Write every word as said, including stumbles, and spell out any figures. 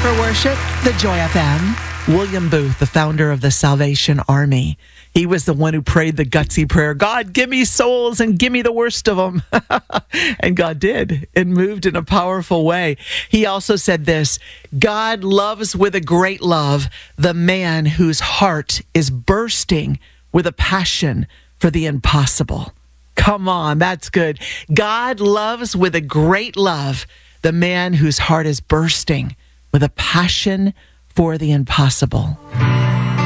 for worship, the Joy F M. William Booth, the founder of the Salvation Army. He was the one who prayed the gutsy prayer, God, give me souls and give me the worst of them. And God did. It moved in a powerful way. He also said this, God loves with a great love the man whose heart is bursting with a passion for the impossible. Come on, that's good. God loves with a great love the man whose heart is bursting with a passion for the impossible.